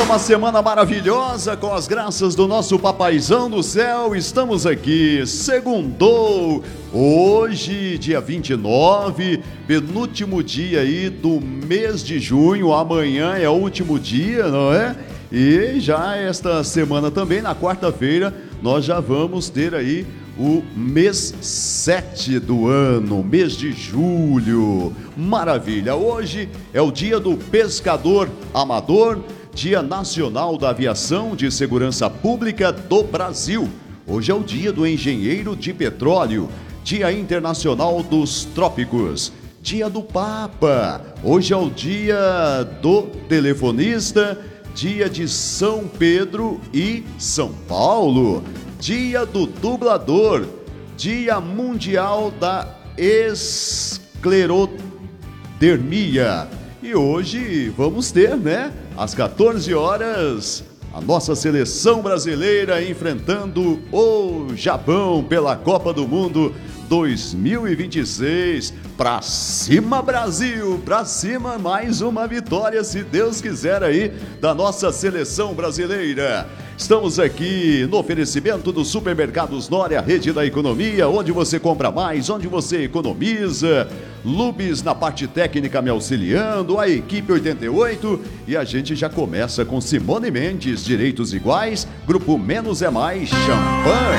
uma semana maravilhosa com as graças do nosso papaizão do céu. Estamos aqui, segundou, hoje, dia 29, penúltimo dia aí do mês de junho. Amanhã é o último dia, não é? E já esta semana também, na quarta-feira, nós já vamos ter aí o mês 7 do ano, mês de julho. Maravilha! Hoje é o dia do pescador amador, Dia Nacional da Aviação de Segurança Pública do Brasil. Hoje é o dia do engenheiro de petróleo, Dia Internacional dos Trópicos, Dia do Papa. Hoje é o dia do telefonista, Dia de São Pedro e São Paulo, Dia do Dublador, Dia Mundial da Esclerodermia. E hoje vamos ter, né, às 14 horas, a nossa seleção brasileira enfrentando o Japão pela Copa do Mundo 2026. Pra cima, Brasil! Pra cima, mais uma vitória, se Deus quiser, aí, da nossa seleção brasileira. Estamos aqui no oferecimento dos Supermercados Nória, rede da economia, onde você compra mais, onde você economiza. Lubes na parte técnica me auxiliando, a equipe 88, e a gente já começa com Simone Mendes, Direitos Iguais, Grupo Menos é Mais, Champanhe.